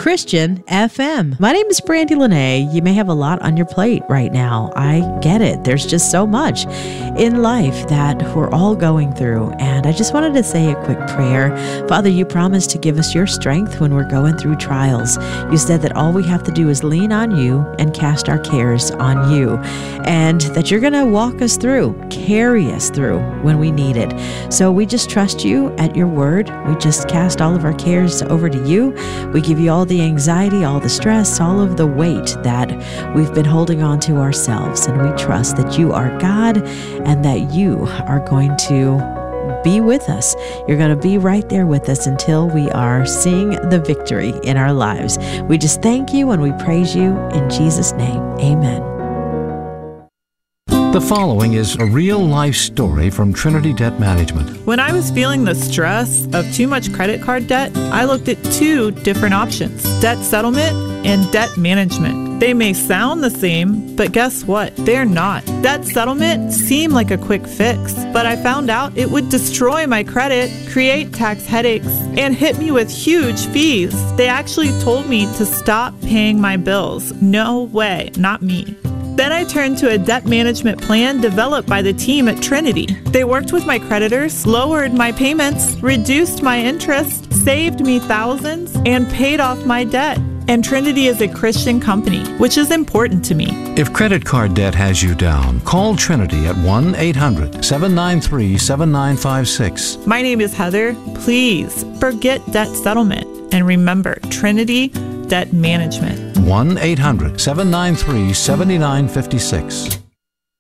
Christian FM. My name is Brandy Lene. You may have a lot on your plate right now. I get it. There's just so much in life that we're all going through. And I just wanted to say a quick prayer. Father, you promised to give us your strength when we're going through trials. You said that all we have to do is lean on you and cast our cares on you. And that you're going to walk us through, carry us through when we need it. So we just trust you at your word. We just cast all of our cares over to you. We give you all the anxiety, all the stress, all of the weight that we've been holding on to ourselves. And we trust that you are God and that you are going to be with us. You're going to be right there with us until we are seeing the victory in our lives. We just thank you and we praise you in Jesus' name. Amen. The following is a real-life story from Trinity Debt Management. When I was feeling the stress of too much credit card debt, I looked at two different options: debt settlement and debt management. They may sound the same, but guess what? They're not. Debt settlement seemed like a quick fix, but I found out it would destroy my credit, create tax headaches, and hit me with huge fees. They actually told me to stop paying my bills. No way, not me. Then I turned to a debt management plan developed by the team at Trinity. They worked with my creditors, lowered my payments, reduced my interest, saved me thousands, and paid off my debt. And Trinity is a Christian company, which is important to me. If credit card debt has you down, call Trinity at 1-800-793-7956. My name is Heather. Please forget debt settlement and remember Trinity Debt Management. 1-800-793-7956.